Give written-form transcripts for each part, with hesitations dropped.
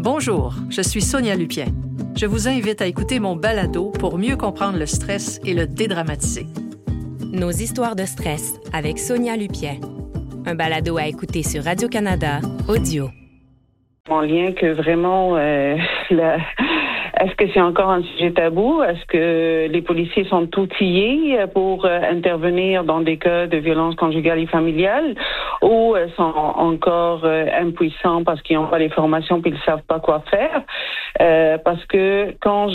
Bonjour, je suis Sonia Lupien. Je vous invite à écouter mon balado pour mieux comprendre le stress et le dédramatiser. Nos histoires de stress avec Sonia Lupien. Un balado à écouter sur Radio-Canada Audio. En lien que vraiment, est-ce que c'est encore un sujet tabou? Est-ce que les policiers sont outillés pour intervenir dans des cas de violence conjugale et familiale? Ou sont encore impuissants parce qu'ils n'ont pas les formations et ils ne savent pas quoi faire? Parce que quand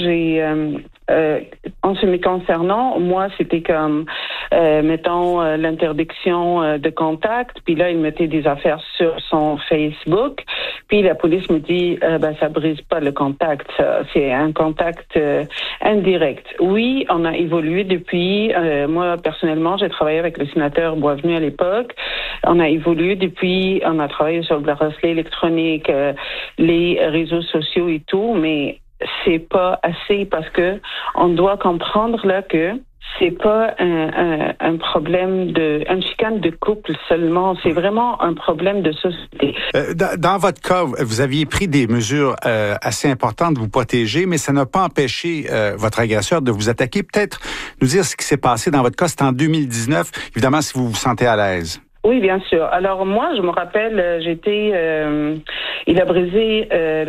en ce me concernant, moi, c'était comme, mettons, l'interdiction de contact. Puis là, il mettait des affaires sur son Facebook. Puis la police me dit, ça brise pas le contact. C'est un contact indirect. Oui, on a évolué depuis. Moi, personnellement, j'ai travaillé avec le sénateur Boisvenu à l'époque. On a évolué depuis. On a travaillé sur le bracelet électronique, les réseaux sociaux et tout, mais c'est pas assez parce que on doit comprendre là que c'est pas un problème une chicane de couple seulement, c'est vraiment un problème de société. Dans votre cas, vous aviez pris des mesures assez importantes de vous protéger, mais ça n'a pas empêché votre agresseur de vous attaquer. Peut-être nous dire ce qui s'est passé dans votre cas, c'était en 2019, évidemment si vous vous sentez à l'aise. Oui, bien sûr. Alors moi, je me rappelle, il a brisé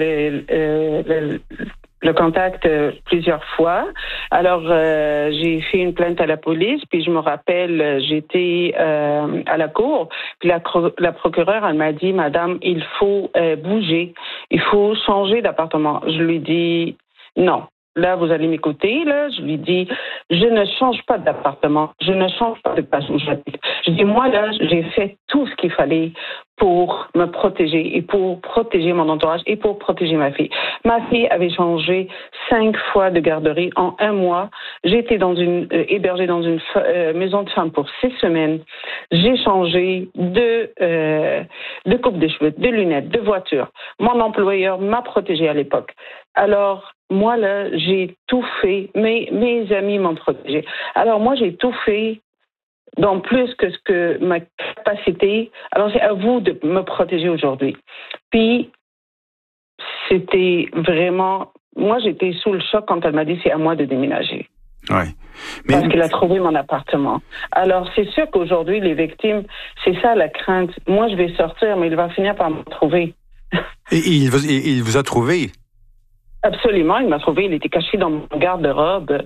le contact plusieurs fois. Alors, j'ai fait une plainte à la police, puis je me rappelle, j'étais à la cour, puis la procureure, elle m'a dit, Madame, il faut bouger, il faut changer d'appartement. Je lui dis, non. Là, vous allez m'écouter, là. Je lui dis, je ne change pas d'appartement. Je ne change pas de place où j'habite. Je dis, moi, là, j'ai fait tout ce qu'il fallait pour me protéger et pour protéger mon entourage et pour protéger ma fille. Ma fille avait changé 5 fois de garderie en 1 mois. J'étais hébergée dans une maison de femmes pour 6 semaines. J'ai changé de coupe de cheveux, de lunettes, de voiture. Mon employeur m'a protégée à l'époque. Alors, moi, là, j'ai tout fait. Mes amis m'ont protégée. Alors, moi, j'ai tout fait dans plus que ce que ma capacité. Alors, c'est à vous de me protéger aujourd'hui. Puis, c'était vraiment... Moi, j'étais sous le choc quand elle m'a dit c'est à moi de déménager. Oui. Parce qu'elle a trouvé mon appartement. Alors, c'est sûr qu'aujourd'hui, les victimes, c'est ça la crainte. Moi, je vais sortir, mais il va finir par me trouver. Et il vous a trouvé? Absolument, il m'a trouvé. Il était caché dans mon garde-robe.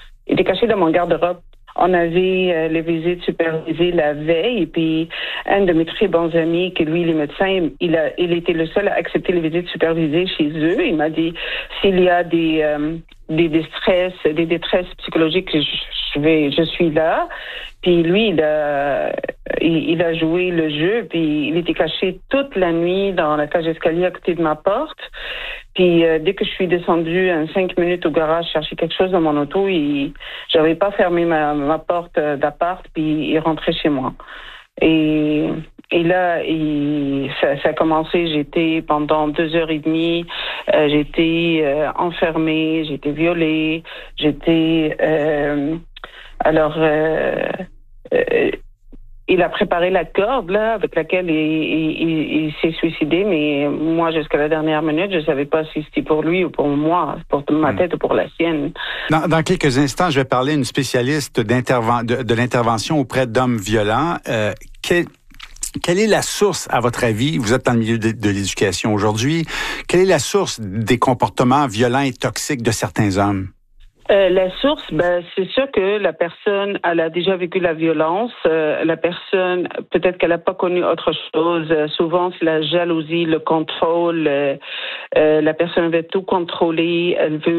On avait les visites supervisées la veille, et puis un de mes très bons amis, qui lui, il est médecin, il était le seul à accepter les visites supervisées chez eux. Il m'a dit, s'il y a des détresses psychologiques, je suis là. Puis lui, il a joué le jeu, puis il était caché toute la nuit dans la cage d'escalier à côté de ma porte. Puis dès que je suis descendue 5 minutes au garage chercher quelque chose dans mon auto, j'avais pas fermé ma porte d'appart, puis il rentrait chez moi. Et là, ça a commencé, j'étais pendant 2h30, j'étais enfermée, j'étais violée, il a préparé la corde là avec laquelle il s'est suicidé, mais moi jusqu'à la dernière minute, je savais pas si c'était pour lui ou pour moi, pour ma tête ou pour la sienne. Dans quelques instants, je vais parler à une spécialiste de l'intervention auprès d'hommes violents. Quelle est la source, à votre avis, vous êtes dans le milieu de l'éducation aujourd'hui, quelle est la source des comportements violents et toxiques de certains hommes? La source, c'est sûr que la personne, elle a déjà vécu la violence. La personne, peut-être qu'elle n'a pas connu autre chose. Souvent, c'est la jalousie, le contrôle. La personne veut tout contrôler.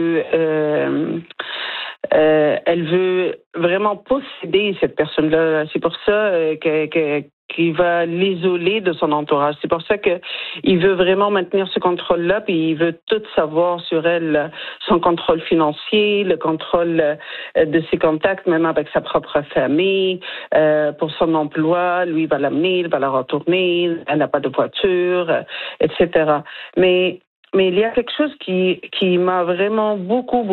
Elle veut vraiment posséder cette personne-là. C'est pour ça qu'il va l'isoler de son entourage. C'est pour ça qu'il veut vraiment maintenir ce contrôle-là, puis il veut tout savoir sur elle, son contrôle financier, le contrôle de ses contacts, même avec sa propre famille, pour son emploi. Lui, il va l'amener, il va la retourner, elle n'a pas de voiture, etc. Mais il y a quelque chose qui m'a vraiment beaucoup,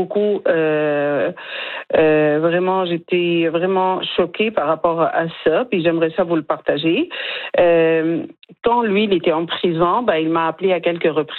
vraiment, j'étais vraiment choquée par rapport à ça, puis j'aimerais ça vous le partager. Quand lui, il était en prison, il m'a appelé à quelques reprises.